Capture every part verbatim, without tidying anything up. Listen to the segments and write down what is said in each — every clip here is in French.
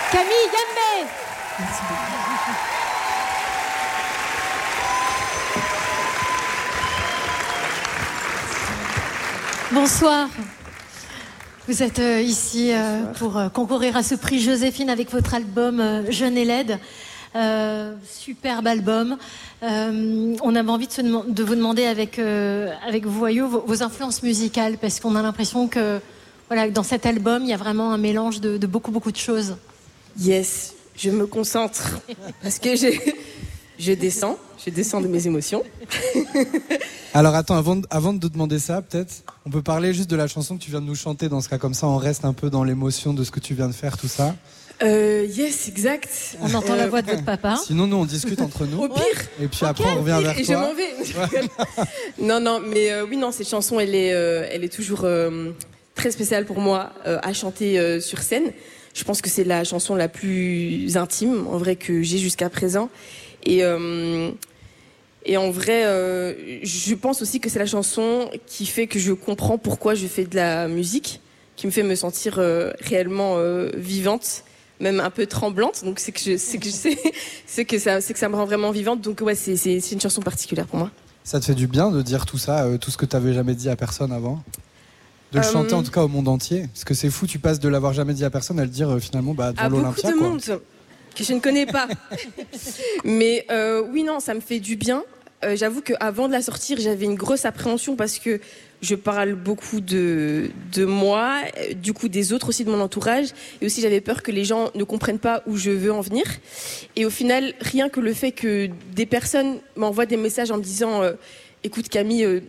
Camille Yambé. Merci beaucoup. Bonsoir. Vous êtes euh, ici euh, pour euh, concourir à ce prix Joséphine avec votre album euh, Jeune et laide. Euh, superbe album. Euh, on avait envie de, se dem- de vous demander avec, euh, avec Voyou vos, vos influences musicales, parce qu'on a l'impression que voilà, dans cet album, il y a vraiment un mélange de, de beaucoup, beaucoup de choses. Yes, je me concentre parce que je, je descends, je descends de mes émotions. Alors attends, avant de, avant de te demander ça, peut-être, on peut parler juste de la chanson que tu viens de nous chanter. Dans ce cas, comme ça, on reste un peu dans l'émotion de ce que tu viens de faire, tout ça. Euh, yes, exact. On entend Euh, la voix de votre papa. Sinon, nous, on discute entre nous. Au pire. Et puis Ok, après, on revient au pire, vers et toi. je m'en vais. non, non, mais euh, oui, non, cette chanson, elle est, euh, elle est toujours euh, très spéciale pour moi euh, à chanter euh, sur scène. Je pense que c'est la chanson la plus intime, en vrai, que j'ai jusqu'à présent. Et euh, et en vrai, euh, je pense aussi que c'est la chanson qui fait que je comprends pourquoi je fais de la musique, qui me fait me sentir euh, réellement euh, vivante, même un peu tremblante. Donc c'est que je, c'est que je sais, c'est que ça, c'est que ça me rend vraiment vivante. Donc ouais, c'est, c'est, c'est une chanson particulière pour moi. Ça te fait du bien de dire tout ça, euh, tout ce que tu n'avais jamais dit à personne avant? De le Euh, chanter en tout cas au monde entier? Parce que c'est fou, tu passes de l'avoir jamais dit à personne à le dire euh, finalement bah, devant À beaucoup l'Olympia. de quoi. monde que je ne connais pas. Mais euh, oui, non, ça me fait du bien. Euh, j'avoue qu'avant de la sortir, j'avais une grosse appréhension parce que je parle beaucoup de, de moi, euh, du coup des autres aussi, de mon entourage. Et aussi, j'avais peur que les gens ne comprennent pas où je veux en venir. Et au final, rien que le fait que des personnes m'envoient des messages en me disant euh, « Écoute Camille, euh,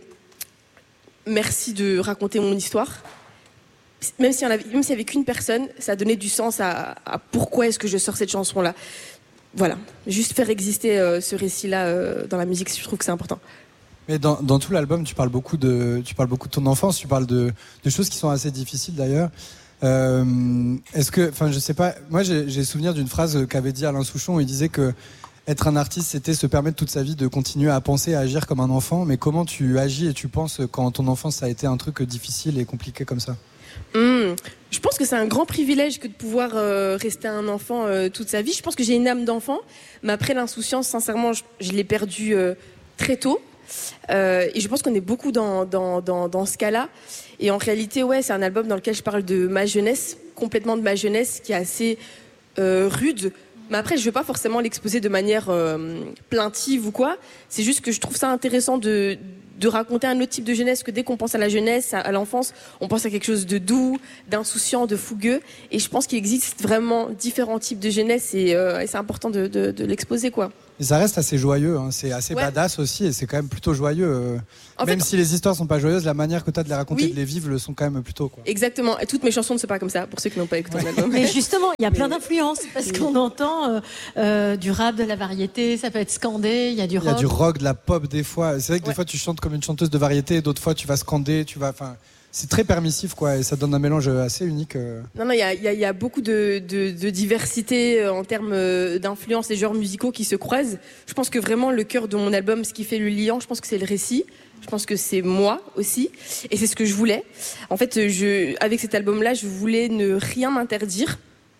merci de raconter mon histoire », même s'il y en avait, même s'il y avait qu'une personne, ça donnait du sens à, à pourquoi est-ce que je sors cette chanson-là. Voilà, juste faire exister euh, ce récit-là euh, dans la musique, je trouve que c'est important. Mais dans, dans tout l'album, tu parles beaucoup de, tu parles beaucoup de ton enfance, tu parles de, de choses qui sont assez difficiles d'ailleurs. Euh, est-ce que, enfin, je sais pas, moi j'ai, j'ai souvenir d'une phrase qu'avait dit Alain Souchon, où il disait que être un artiste, c'était se permettre toute sa vie de continuer à penser, à agir comme un enfant. Mais comment tu agis et tu penses quand ton enfance ça a été un truc difficile et compliqué comme ça? Mmh. Je pense que c'est un grand privilège que de pouvoir euh, rester un enfant euh, toute sa vie. Je pense que j'ai une âme d'enfant, mais après l'insouciance, sincèrement, je, je l'ai perdue euh, très tôt. Euh, et je pense qu'on est beaucoup dans, dans, dans, dans ce cas-là. Et en réalité, ouais, c'est un album dans lequel je parle de ma jeunesse, complètement de ma jeunesse, qui est assez euh, rude. Mais après, je ne veux pas forcément l'exposer de manière euh, plaintive ou quoi. C'est juste que je trouve ça intéressant de... de raconter un autre type de jeunesse, que dès qu'on pense à la jeunesse, à l'enfance, on pense à quelque chose de doux, d'insouciant, de fougueux. Et je pense qu'il existe vraiment différents types de jeunesse et, euh, et c'est important de, de, de l'exposer, quoi. Et ça reste assez joyeux, hein. C'est assez Ouais. badass aussi et c'est quand même plutôt joyeux. euh. En Même fait, si les histoires sont pas joyeuses, la manière que tu as de les raconter, Oui. de les vivre, le sont quand même plutôt. Quoi. exactement. Et toutes mes chansons ne sont pas comme ça, pour ceux qui n'ont pas écouté mon album. Mais justement, il y a plein Mais- d'influences, parce Oui. qu'on entend euh, euh, du rap, de la variété, ça peut être scandé, il y a du Il y a rock. du rock, de la pop des fois. C'est vrai que des Ouais. fois tu chantes comme une chanteuse de variété, et d'autres fois tu vas scander, tu vas. Enfin, c'est très permissif quoi, et ça donne un mélange assez unique. euh. Non, non, il y a, il y a- il y a beaucoup de, de, de diversité euh, en termes euh, d'influences et genres musicaux qui se croisent. Je pense que vraiment le cœur de mon album, ce qui fait le liant, je pense que c'est le récit. Je pense que c'est moi aussi, et c'est ce que je voulais. En fait, je, avec cet album-là, je voulais ne rien m'interdire,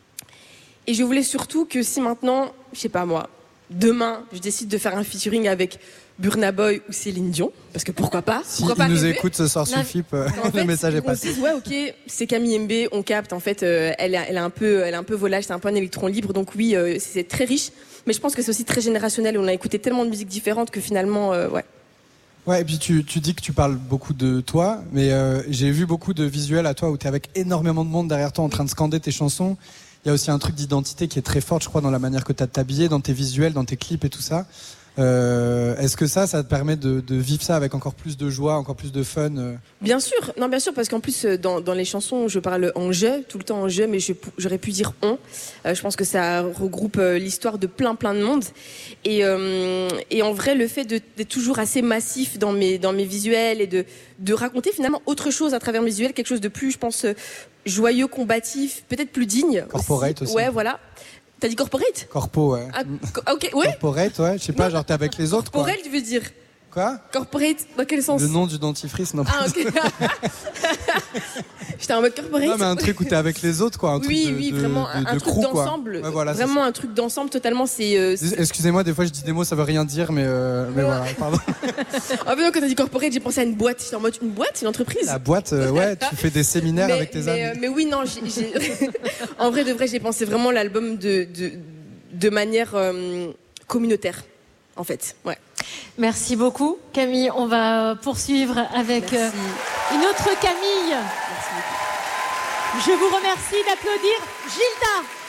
et je voulais surtout que si maintenant, je sais pas moi, demain, je décide de faire un featuring avec Burna Boy ou Céline Dion, parce que pourquoi pas, Si pourquoi il pas nous rêver. écoute ce soir sous Non, Flip, euh, En le fait, message est on se passé. dit, ouais, ok, c'est Camille M B, on capte. En fait, euh, elle, est, elle est un peu, elle est un peu volage, c'est un peu un électron libre. Donc oui, euh, c'est très riche. Mais je pense que c'est aussi très générationnel. On a écouté tellement de musiques différentes que finalement, euh, ouais. Ouais, et puis tu, tu dis que tu parles beaucoup de toi, mais euh, j'ai vu beaucoup de visuels à toi où tu es avec énormément de monde derrière toi en train de scander tes chansons. Il y a aussi un truc d'identité qui est très fort, je crois, dans la manière que tu as de t'habiller, dans tes visuels, dans tes clips et tout ça. Euh, est-ce que ça, ça te permet de, de vivre ça avec encore plus de joie, encore plus de fun euh Bien sûr, non, bien sûr, parce qu'en plus, euh, dans, dans les chansons, je parle en je, tout le temps en je, mais je, j'aurais pu dire on. Euh, je pense que ça regroupe euh, l'histoire de plein, plein de monde. Et, euh, et en vrai, le fait de, d'être toujours assez massif dans mes, dans mes visuels et de, de raconter finalement autre chose à travers mes visuels, quelque chose de plus, je pense, euh, joyeux, combatif, peut-être plus digne. Corporate aussi. Ouais, voilà. T'as dit corporate? Corpo, ouais. Ah, co- ok, ouais. Corporate, ouais. Je sais pas, genre t'es avec les autres, quoi. Corporel, tu veux dire? Quoi? Corporate, dans quel sens? Le nom du dentifrice, non. Ah, ok. J'étais en mode corporate. Non, mais un truc où t'es avec les autres, quoi. Un oui, truc de, oui, de, vraiment, de, de, un de truc crew, d'ensemble. Ouais, voilà, vraiment un truc d'ensemble, totalement. C'est. Euh, c'est... Excusez-moi, des fois je dis des mots, ça veut rien dire, mais, euh, mais voilà, pardon. En fait, quand t'as dit corporate, j'ai pensé à une boîte. J'étais en mode une boîte, une entreprise. La boîte, euh, ouais, tu fais des séminaires mais, avec tes mais, amis. Euh, mais oui, non, j'ai, j'ai... en vrai de vrai, j'ai pensé vraiment l'album de, de, de manière euh, communautaire, en fait. Ouais. Merci beaucoup, Camille. On va poursuivre avec euh, une autre Camille. Merci beaucoup. Je vous remercie d'applaudir Gilda.